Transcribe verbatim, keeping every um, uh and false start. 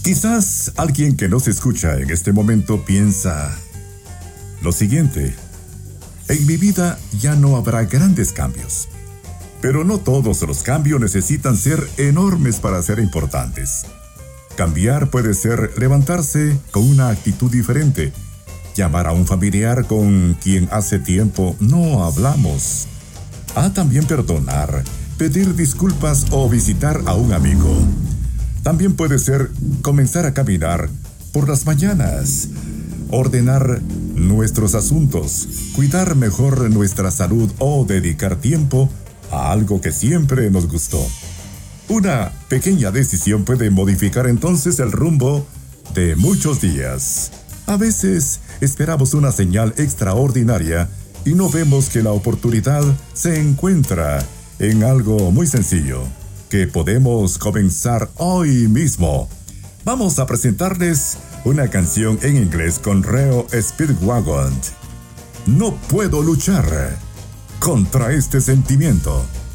Quizás alguien que nos escucha en este momento piensa lo siguiente: en mi vida ya no habrá grandes cambios. Pero no todos los cambios necesitan ser enormes para ser importantes. Cambiar puede ser levantarse con una actitud diferente, llamar a un familiar con quien hace tiempo no hablamos. Ah, también perdonar, pedir disculpas o visitar a un amigo. También puede ser comenzar a caminar por las mañanas, ordenar nuestros asuntos, cuidar mejor nuestra salud o dedicar tiempo a algo que siempre nos gustó. Una pequeña decisión puede modificar entonces el rumbo de muchos días. A veces esperamos una señal extraordinaria y no vemos que la oportunidad se encuentra en algo muy sencillo, que podemos comenzar hoy mismo. Vamos a presentarles una canción en inglés con Reo Speedwagon. No puedo luchar contra este sentimiento.